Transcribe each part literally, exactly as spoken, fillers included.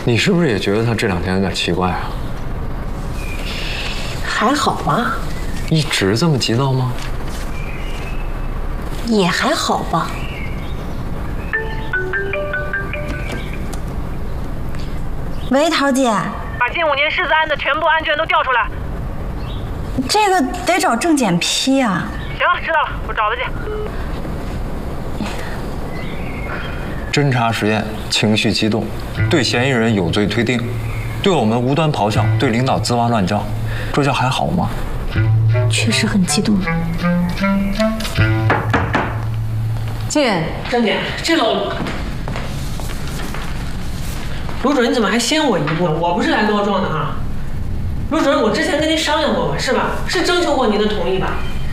你是不是也觉得他这两天有点奇怪啊？ 还好吧。 一直这么急躁吗？ 也还好吧。喂，桃姐。 把近五年狮子案的全部案卷都调出来。 这个得找证检批啊。 行，知道了，我找他去。 侦查实验情绪激动，对嫌疑人有罪推定，对我们无端咆哮，对领导吱哇乱叫，这叫还好吗？ 确实很激动。 进， 张姐，这老卢主任怎么还先我一步？我不是来告状的哈。卢主任，我之前跟您商量过吧，是吧？是征求过您的同意吧？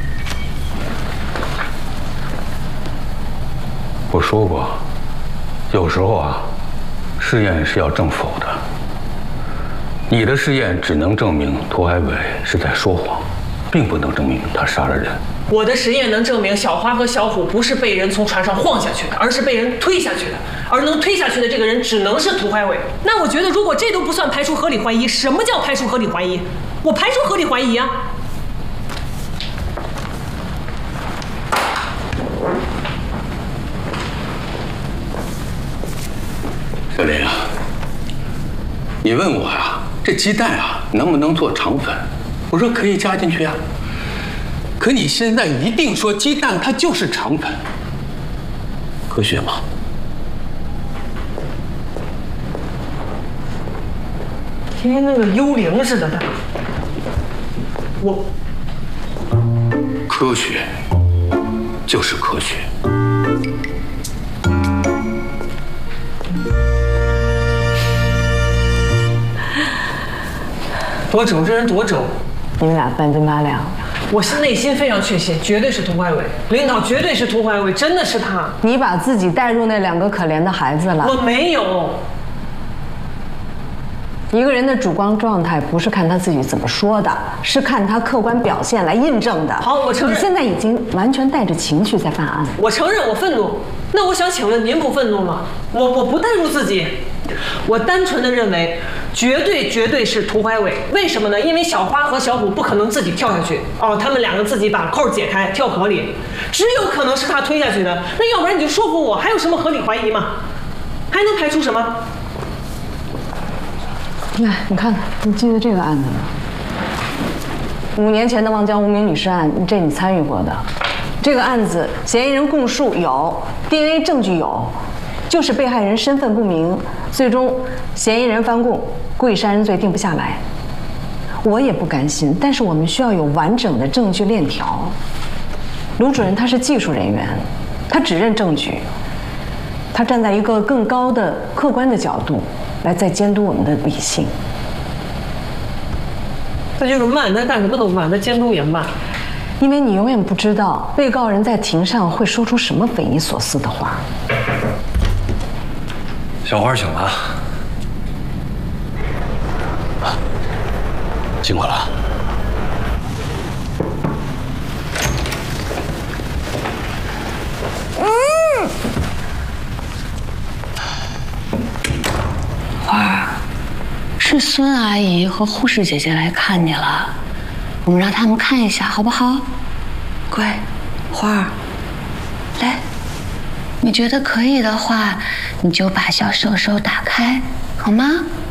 我说过，有时候啊，试验是要证否的。你的试验只能证明涂海伟是在说谎，并不能证明他杀了人。 我的实验能证明小花和小虎不是被人从船上晃下去的，而是被人推下去的，而能推下去的这个人只能是涂海伟。那我觉得，如果这都不算排除合理怀疑，什么叫排除合理怀疑？我排除合理怀疑啊！ 小林啊，你问我啊，这鸡蛋啊能不能做肠粉？我说可以加进去啊。可你现在一定说鸡蛋它就是肠粉，科学吗？ 天天那个幽灵似的，我科学就是科学。 多轴，这人多轴。 你们俩半斤八两。 我是内心非常确信，绝对是涂海伟，领导绝对是涂海伟，真的是他。 你把自己带入那两个可怜的孩子了。 我没有。 一个人的主观状态不是看他自己怎么说的，是看他客观表现来印证的。 好，我承认。 你现在已经完全带着情绪在办案。 我承认我愤怒。那我想请问您不愤怒吗？我我不带入自己，我单纯的认为，绝对绝对是涂海伟。为什么呢？因为小花和小虎不可能自己跳下去，哦，他们两个自己把扣解开跳河里，只有可能是他推下去的。那要不然你就说服我，还有什么合理怀疑吗？还能排除什么？ 来，你看看，你记得这个案子吗？五年前的望江无名女尸案，这你参与过的。这个案子嫌疑人供述有 D N A 证据有，就是被害人身份不明，最终嫌疑人翻供，故意杀人罪定不下来。我也不甘心，但是我们需要有完整的证据链条。卢主任他是技术人员，他只认证据，他站在一个更高的客观的角度来再监督我们的理性。 他就是慢，他干什么都慢，他监督也慢。 因为你永远不知道被告人在庭上会说出什么匪夷所思的话。 小花醒了， 啊，辛苦了。 嗯。花儿，是孙阿姨和护士姐姐来看你了。我们让他们看一下，好不好？乖，花儿，来，你觉得可以的话，你就把小手手打开，好吗？